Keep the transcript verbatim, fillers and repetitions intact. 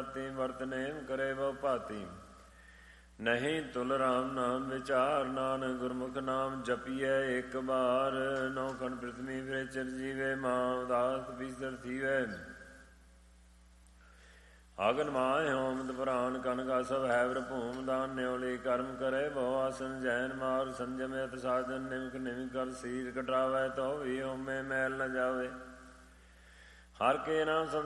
ਨਾਤੀ ਵਰਤ ਨੇਮ ਕਰੇ ਬਹੁ ਭਾਤੀ। ਨਹੀਂ ਤੁਲ ਰਾਮ ਨਾਮ ਵਿਚਾਰ ਨਾਨਕ ਗੁਰਮੁਖ ਨਾਮ ਜਪੀਐ ਇੱਕ ਬਾਰ। ਨੌ ਖੰਡ ਪ੍ਰਿਥਵੀ ਫਿਰੇ ਚਿਰਜੀਵੇ ਮਾਂ ਉਦਾਸ ਬੀਸਰ ਥੀਵੈ। ਆਗਨ ਮਾਹਿ ਹੋਮਦ ਪੁਰਾਨ ਕਨਕਾ ਸਭ ਹੈਵਰ ਭੂਮ ਦਾਨ ਨਿਉਲੀ ਕਰਮ ਕਰੇ ਬਹੁ ਆਸਨ ਜੈਨ ਮਾਰ ਸੰਜਮ ਅਤ ਸਾਧਨ ਨਿਮਕ ਨਿਮਕ ਕਰ ਸੀਰ ਕਟਾਵੈ ਤੋ ਵੀ ਹੋਮੇ ਮੈਲ ਨ ਜਾਵੇ। ਹਰ ਕੇ ਨਾਮ